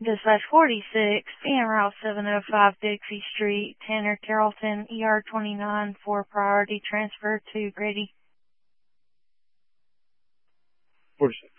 Delta/46, en route 705 Dixie Street, Tanner, Carrollton, ER 29 for priority transfer to Grady. 46.